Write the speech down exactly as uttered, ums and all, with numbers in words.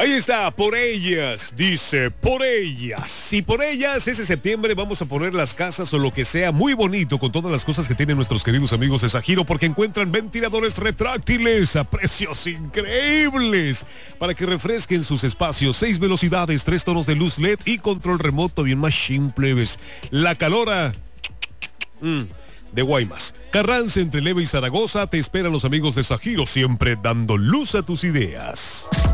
Ahí está, por ellas, dice, por ellas. Y por ellas, ese septiembre vamos a poner las casas o lo que sea muy bonito con todas las cosas que tienen nuestros queridos amigos de Sajiro, porque encuentran ventiladores retráctiles a precios increíbles para que refresquen sus espacios. Seis velocidades, tres tonos de luz L E D y control remoto bien más simple, ¿ves? La calora... Mm. de Guaymas. Carranza entre Leve y Zaragoza te esperan los amigos de Sajiro, siempre dando luz a tus ideas.